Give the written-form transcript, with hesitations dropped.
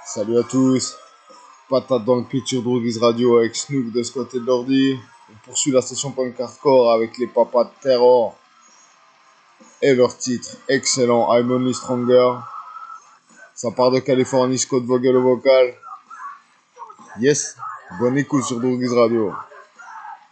Salut à tous, patate dans le pitch sur Droguis Radio avec Snoop de ce côté de l'ordi. On poursuit la session punk hardcore avec les papas de Terror et leur titre excellent I'm Only Stronger. Ça part de Californie, Scott Vogel au vocal. Yes, bonne écoute sur Droguis Radio.